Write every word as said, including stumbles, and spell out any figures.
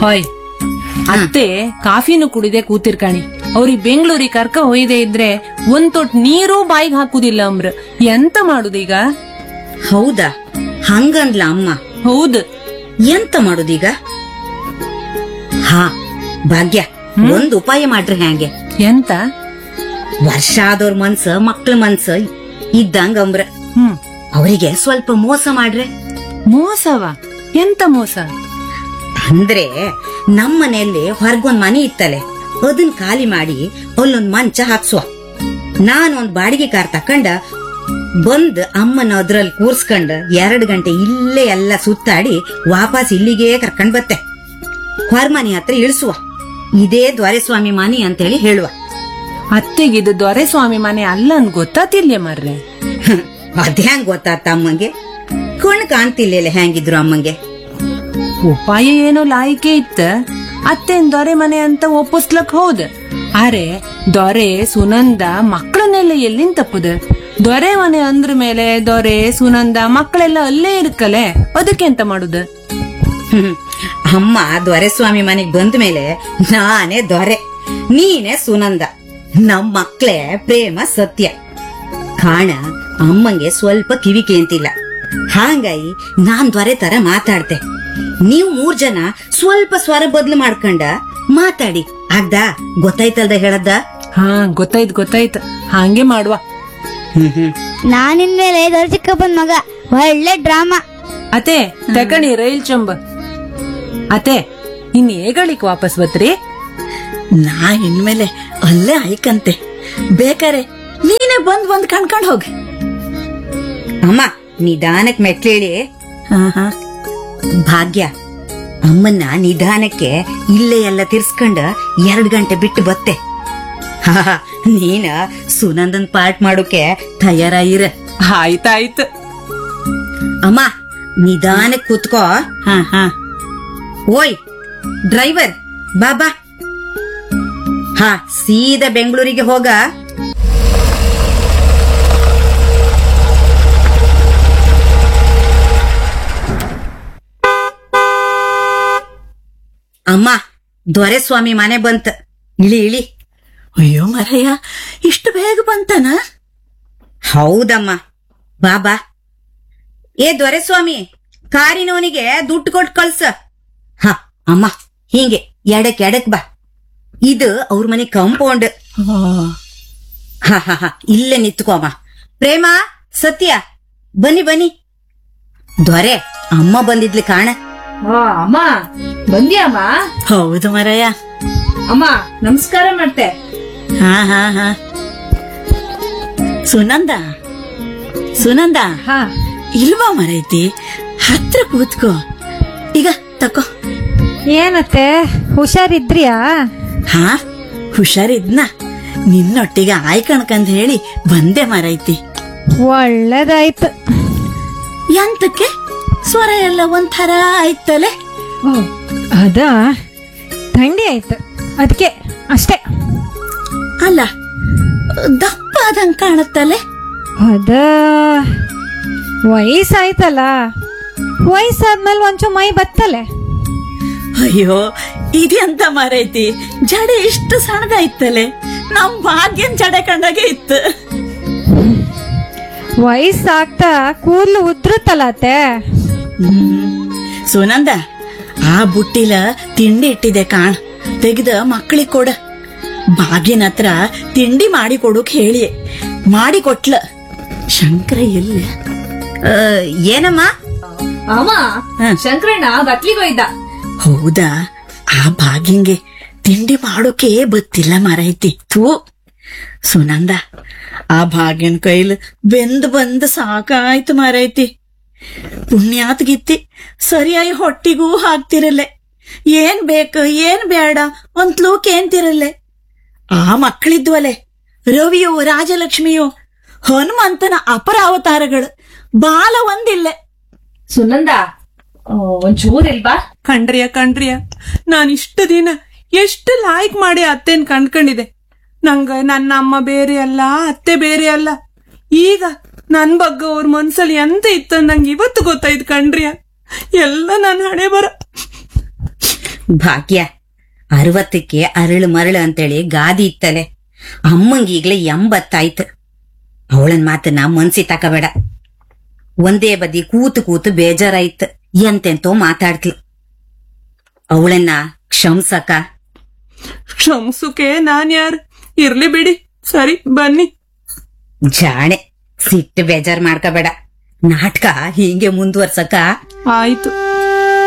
ಹೊಯ್ ಅತ್ತೆ ಕಾಫಿನೂ ಕುಡಿದೆ ಕೂತಿರ್ಕಾಣಿ ಅವ್ರಿಗೆ ಬೆಂಗಳೂರಿಗೆ ಕರ್ಕ ಹೊಯ್ದೆ ಇದ್ರೆ ಒಂದ್ ತೊಟ್ ನೀರು ಬಾಯಿಗೆ ಹಾಕುದಿಲ್ಲ ಅಮ್ರ ಎಂತ ಮಾಡುದೀಗ? ಹೌದಾ? ಹಂಗಂದ್ಲ ಅಮ್ಮ. ಹೌದ್. ಎಂತ ಮಾಡುದೀಗ? ಹಾ ಭಾಗ್ಯ, ಒಂದ್ ಉಪಾಯ ಮಾಡ್ರಿ. ಹ್ಯಾಂಗೆ? ಎಂತ? ವರ್ಷ ಆದವ್ರ ಮನ್ಸ ಮಕ್ಳ ಮನ್ಸ ಇದ್ದಂಗ ಅಂಬ್ರ. ಹ್ಮ್ ಅವರಿಗೆ ಸ್ವಲ್ಪ ಮೋಸ ಮಾಡ್ರೆ. ಮೋಸವಾ? ಎಂತ ಮೋಸ? ಅಂದ್ರೆ ನಮ್ ಮನೆಯಲ್ಲಿ ಹೊರಗೊಂದ್ ಮನೆ ಇತ್ತಲೆ, ಅದನ್ ಖಾಲಿ ಮಾಡಿ ಅಲ್ಲೊಂದ್ ಮಂಚ ಹಾಕ್ಸುವ. ನಾನೊಂದ್ ಬಾಡಿಗೆ ಕಾರ್ ತಕೊಂಡ ಬಂದ್ ಅಮ್ಮನ ಅದ್ರಲ್ಲಿ ಕೂರ್ಸ್ಕೊಂಡ್ ಎರಡ್ ಗಂಟೆ ಇಲ್ಲೇ ಎಲ್ಲ ಸುತ್ತಾಡಿ ವಾಪಸ್ ಇಲ್ಲಿಗೆ ಕರ್ಕೊಂಡ್ ಬತ್ತೆ. ಹೊರಮನೆ ಹತ್ರ ಇಳಿಸುವ. ಇದೇ ದೊರೆಸ್ವಾಮಿ ಮನೆ ಅಂತೇಳಿ ಹೇಳುವ. ಅತ್ತೆಗಿದು ದೊರೆಸ್ವಾಮಿ ಮನೆ ಅಲ್ಲ ಅನ್ ಗೊತ್ತಾತಿಲ್ಯ ಮರ್ರೆ. ಅದ್ಯಾಂಗ್ ಗೊತ್ತಾತ ಅಮ್ಮಂಗೆ? ಕಣ್ ಕಾಣ್ತಿಲ್ಲ ಹೆಂಗಿದ್ರು ಅಮ್ಮಂಗೆ. ಉಪಾಯ ಏನೋ ಲಾಯಿಕೆ ಇತ್ತ. ಅತ್ತೆನ್ ದೊರೆ ಮನೆ ಅಂತ ಒಪ್ಪಿಸ್ಲಕ್ ಹೌದ್. ಆರೆ ದೊರೆ ಸುನಂದ ಮಕ್ಕಳನ್ನೆಲ್ಲ ಎಲ್ಲಿಂದ ತಪ್ಪುದ? ದೊರೆ ಮನೆ ಅಂದ್ರ ಮೇಲೆ ದೊರೆ ಸುನಂದ ಮಕ್ಕಳೆಲ್ಲ ಅಲ್ಲೇ ಇರ್ಕಲೆ, ಅದಕ್ಕೆ ಎಂತ ಮಾಡುದ? ಹ್ಮ್ ಅಮ್ಮ ದೊರೆಸ್ವಾಮಿ ಮನೆಗ್ ಬಂದ ಮೇಲೆ ನಾನೇ ದೊರೆ, ನೀನೇ ಸುನಂದ. ನಮ್ ಮಕ್ಳೇ ಪ್ರೇಮ ಸತ್ಯ. ಕಾಣ ಅಮ್ಮಂಗೆ ಸ್ವಲ್ಪ ಕಿವಿ ಕೇಂತಿಲ್ಲ. ಹಾಂಗಾಗಿ ನಾನ್ ದೊರೆ ತರ ಮಾತಾಡ್ತೆ. ನೀವ್ ಮೂರ್ ಜನ ಸ್ವಲ್ಪ ಸ್ವರ ಬದ್ಲು ಮಾಡ್ಕೊಂಡ ಮಾತಾಡಿ. ಆಗ್ದ? ಗೊತ್ತಾಯ್ತಲ್ದ ಹೇಳದ್ದ? ಹಾ ಗೊತ್ತಾಯ್ತು ಗೊತ್ತಾಯ್ತು, ಹಾಂಗೆ ಮಾಡುವ. ಹ್ಮ್ ಹ್ಮ್ ನಾನಿನ್ಮೇಲೆ ದೊರೆ ಚಿಕ್ಕಪ್ಪನ್ ಮಗ. ಒಳ್ಳೆ ಡ್ರಾಮಾ. ಅತೆ ತಕಣಿ ರೈಲ್ ಚಂಬ. ಅತೆ ಇನ್ ಏಗಳಿಕ್ ವಾಪಸ್ ಬತ್ರಿ? ನಾ ಇನ್ಮೇಲೆ ಅಲ್ಲೇ ಆಯ್ಕಂತೆ. ಬೇಕಾರೆ ನೀನೇ ಬಂದ್ ಬಂದ್ ಕಣ್ಕೊಂಡ್ ಹೋಗಿ. ಅಮ್ಮ ನಿಧಾನಕ್ ಮೆಟ್ಲೇಳಿ. ಹಾ ಹಾ ಭಾಗ್ಯ, ಅಮ್ಮನ್ನ ನಿಧಾನಕ್ಕೆ ಇಲ್ಲೇ ಎಲ್ಲ ತಿರ್ಸ್ಕೊಂಡ ಎರಡ್ ಗಂಟೆ ಬಿಟ್ಟು ಬತ್ತೆ. ಹಾ ನೀನ ಸುನಂದನ್ ಪಾರ್ಟ್ ಮಾಡೋಕೆ ತಯಾರಾಗಿರ. ಆಯ್ತಾಯ್ತು. ಅಮ್ಮ ನಿಧಾನಕ್ ಕೂತ್ಕೋ. ಹಾ ಹಾ ಓಯ್ ಡ್ರೈವರ್ ಬಾಬಾ. ಹಾ ಸೀದಾ ಬೆಂಗಳೂರಿಗೆ ಹೋಗ. ಅಮ್ಮ ದೊರೆಸ್ವಾಮಿ ಮನೆ ಬಂತ. ಇಳಿ ಇಳಿ. ಅಯ್ಯೋ ಮರಯ್ಯ, ಇಷ್ಟು ಬೇಗ ಬಂತಾನ? ಹೌದಮ್ಮ. ಬಾಬಾ. ಏ ದೊರೆಸ್ವಾಮಿ, ಕಾರಿನವನಿಗೆ ದುಡ್ಡು ಕೊಟ್ಟು ಕಳ್ಸ. ಹ ಅಮ್ಮ ಹಿಂಗೆ ಎಡಕ್ ಎಡಕ್ ಬಾ. ಇದು ಅವ್ರ ಮನೆ ಕಾಂಪೌಂಡ್. ಹ ಹ ಹ ಇಲ್ಲೇ ನಿತ್ಕೋ ಅಮ್ಮ. ಪ್ರೇಮ, ಸತ್ಯ ಬನ್ನಿ ಬನ್ನಿ. ದೊರೆ ಅಮ್ಮ ಬಂದಿದ್ಲಿ ಕಾಣ. ಅಮ್ಮ ಬಂದ್ಯಾಮ್ಮ? ಹೌದು ಮರಯ್ಯ. ಅಮ್ಮ ನಮಸ್ಕಾರ ಮಾಡ್ತೆ. ಹಾ ಹಾ ಹಾ ಸುನಂದ, ಸುನಂದ ಹಾ ಇಲ್ವಾ ಮರೈತಿ? ಹತ್ರ ಕೂತ್ಕೋ. ಈಗ ತಕೋ. ಏನತ್ತೆ ಹುಷಾರಿದ್ರಿಯಾ? ಹಾ ಹುಷಾರಿದ್ನ. ನಿನ್ನೊಟ್ಟಿಗೆ ಆಯ್ಕಣ್ಕಂದ್ ಹೇಳಿ ಬಂದೆ ಮರೈತಿ. ಒಳ್ಳೇದಾಯ್ತು. ಎಂತಕ್ಕೆ ಸ್ವರ ಎಲ್ಲ ಒಂಥರ ಆಯ್ತಲೆ? ಓ ಅದ ಥಂಡಿ ಆಯ್ತು ಅದಕ್ಕೆ ಅಷ್ಟೇ. ಅಲ್ಲ ದಪ್ಪ ಆದಂಗ್ ಕಾಣುತ್ತಲೆ? ಅದ ವಯಸ್ಸಾಯ್ತಲ್ಲ, ವಯಸ್ಸಾದ್ಮೇಲೆ ಒಂಚೂರು ಮೈ ಬತ್ತಲೆ. ಅಯ್ಯೋ ಇದೆಂತ ಮರೈತಿ, ಜಡೆ ಇಷ್ಟು ಸಣ್ಣದಾಯ್ತಲೆ. ನಮ್ ಭಾಗ್ಯನ್ ಜಡೆ ಕಂಡಾಗೆ ಇತ್ತು. ವಯಸ್ಸಾಗ್ತಾ ಕೂದಲು ಉದ್ರುತ್ತಲ್ಲ ಅತ್ತೆ. ಸುನಂದ, ಆ ಬುಟ್ಟಿಲ ತಿಂಡಿ ಇಟ್ಟಿದೆ ಕಾಣ್, ತೆಗೆದ ಮಕ್ಕಳಿಗೆ ಕೊಡ. ಭಾಗ್ಯನ ಹತ್ರ ತಿಂಡಿ ಮಾಡಿ ಕೊಡೋಕ್ ಹೇಳಿ ಮಾಡಿ ಕೊಟ್ಲ. ಶಂಕರ ಎಲ್ಲ? ಏನಮ್ಮ? ಅಮ್ಮ ಶಂಕರಣ್ಣ ಬಟ್ಲಿಗೋಯ್ದ. ಹೌದಾ? ಆ ಭಾಗ್ಯಂಗೆ ತಿಂಡಿ ಮಾಡೋಕೆ ಬತ್ತಿಲ್ಲ ಮರೈತಿ. ಥೂ ಸುನಂದ, ಆ ಭಾಗ್ಯನ್ ಕೈಲ್ ಬೆಂದ್ ಬಂದ್ ಸಾಕಾಯ್ತು ಮರೈತಿ. ಪುಣ್ಯಾತ್ ಗಿತ್ತಿ ಸರಿಯಾಗಿ ಹೊಟ್ಟಿಗೂ ಹಾಕ್ತಿರಲ್ಲೆ. ಏನ್ ಬೇಕು ಏನ್ ಬೇಡ ಒಂತ್ಲೂ ಕೇಂತಿರಲ್ಲೆ. ಆ ಮಕ್ಕಳಿದ್ವಲೆ, ರವಿಯೋ ರಾಜಲಕ್ಷ್ಮಿಯೋ ಹನುಮಂತನ ಅಪರ ಅವತಾರಗಳು, ಬಾಲ ಒಂದಿಲ್ಲೆ. ಸುನಂದ ಒಂಚೂರ್ ಇಲ್ವಾ? ಕಣ್ರಿಯ ಕಣ್ರಿಯ, ನಾನ್ ಇಷ್ಟು ದಿನ ಎಷ್ಟು ಲಾಯ್ಕ್ ಮಾಡಿ ಅತ್ತೆನ್ ಕಂಡ್ಕೊಂಡಿದೆ. ನಂಗ ನನ್ನ ಅಮ್ಮ ಬೇರೆ ಅಲ್ಲ, ಅತ್ತೆ ಬೇರೆ ಅಲ್ಲ. ಈಗ ನನ್ ಬಗ್ಗೆ ಅವ್ರ ಮನ್ಸಲ್ಲಿ ಎಂತ ಇತ್ತ ನಂಗೆ ಇವತ್ತು ಗೊತ್ತಾಯ್ತು ಕಣ್ರಿಯ. ಎಲ್ಲ ನನ್ ಹಣೆ ಬರ. ಭಾಗ್ಯ ಅರವತ್ತಕ್ಕೆ ಅರಳು ಮರಳು ಅಂತೇಳಿ ಗಾದಿ ಇತ್ತಲೆ. ಅಮ್ಮಂಗೀಗ್ಲೇ ಎಂಬತ್ತಾಯ್ತು. ಅವಳನ್ ಮಾತನ್ನ ಮನ್ಸಿ ತಕಬೇಡ. ಒಂದೇ ಬದಿ ಕೂತು ಕೂತು ಬೇಜಾರಾಯ್ತು. ಎಂತೆಂತೋ ಮಾತಾಡ್ತಿ. ಅವಳನ್ನ ಕ್ಷಮ್ಸಕ. ಕ್ಷಮ್ಸುಕೆ ನಾನ್ ಯಾರ್? ಇರ್ಲಿ ಬಿಡಿ, ಸರಿ ಬನ್ನಿ. ಜಾಣೆ, ಸಿಟ್ಟು ಬೇಜಾರ್ ಮಾಡ್ಕೋಬೇಡ. ನಾಟಕ ಹೀಗೆ ಮುಂದುವರ್ಸಕ. ಆಯ್ತು.